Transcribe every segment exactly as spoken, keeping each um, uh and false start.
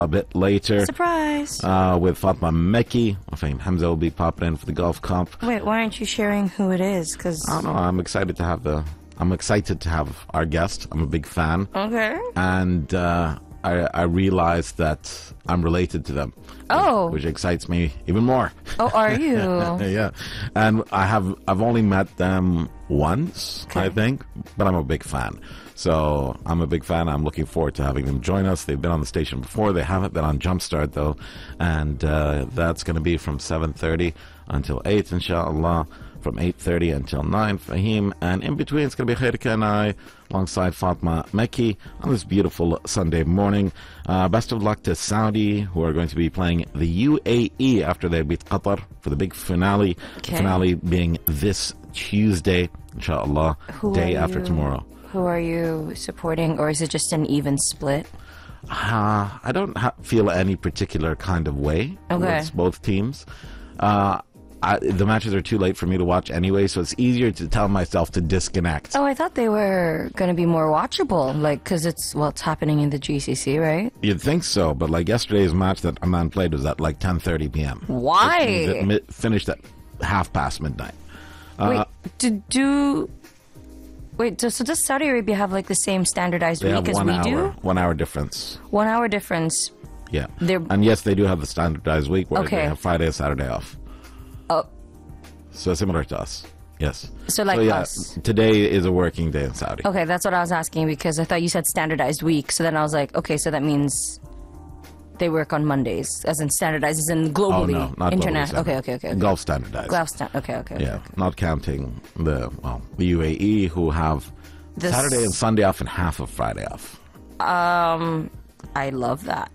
a bit later. Surprise! Uh, with Fatma Mekki. Fahim Hamza will be popping in for the Gulf Cup. Wait, why aren't you sharing who it is? Because I don't know. I'm excited to have the. I'm excited to have our guest. I'm a big fan. Okay. And uh, I, I realized that I'm related to them. Oh. Which, which excites me even more. Oh, are you? Yeah. And I have. I've only met them once, Okay. I think, but I'm a big fan. So I'm a big fan. I'm looking forward to having them join us. They've been on the station before. They haven't been on Jumpstart, though. And uh, that's going to be from seven thirty until eight, inshallah. From eight thirty until nine, Fahim. And in between, it's going to be Khairika and I, alongside Fatma Mekki, on this beautiful Sunday morning. Uh, best of luck to Saudi, who are going to be playing the U A E after they beat Qatar for the big finale. Okay. The finale being this Tuesday, inshallah, Who day are after you- tomorrow. Who are you supporting, or is it just an even split? Uh, I don't ha- feel any particular kind of way Okay. towards both teams. Uh, I, the matches are too late for me to watch anyway, so it's easier to tell myself to disconnect. Oh, I thought they were going to be more watchable, like, because it's, well, it's happening in the G C C, right? You'd think so, but like yesterday's match that Amman played was at like ten thirty p.m. Why? It, it mi- finished at half past midnight. Uh, Wait, to do... Wait, so so does Saudi Arabia have, like, the same standardized they week have as one we hour, do? one hour difference. One hour difference. Yeah, They're- and yes, they do have the standardized week where Okay. they have Friday and Saturday off. Oh, So similar to us. Yes. So like yeah, us. Today is a working day in Saudi. okay, that's what I was asking, because I thought you said standardized week, so then I was like, okay, so that means they work on Mondays, as in standardized, as in Oh globally, no, not international. globally Okay, okay, okay. okay. Gulf standardized. Gulf stand. Okay, okay. okay. Yeah, not counting the well, the U A E who have This- Saturday and Sunday off and half of Friday off. Um, I love that.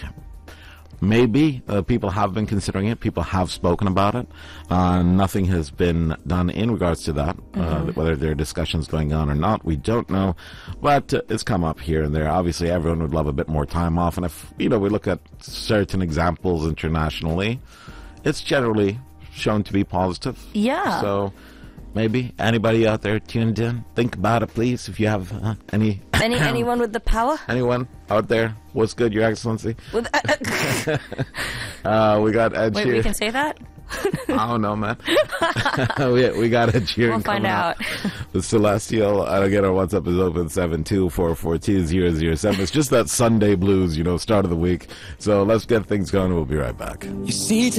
Maybe uh, people have been considering it. People have spoken about it. Uh, nothing has been done in regards to that. Uh, Mm-hmm. whether there are discussions going on or not, we don't know. But uh, it's come up here and there. Obviously, everyone would love a bit more time off. And if you know, we look at certain examples internationally, it's generally shown to be positive. Yeah. So maybe anybody out there tuned in, think about it, please. If you have uh, any Any anyone with the power? anyone out there, what's good, Your Excellency? With, Uh, we got Ed wait, Sheeran. we can say that? I don't know, man. we, we got Ed Sheeran We'll find coming out. The Celestial. And again, our WhatsApp is open seven two four four two zero zero seven. It's just that Sunday blues, you know, start of the week. So let's get things going. We'll be right back. You see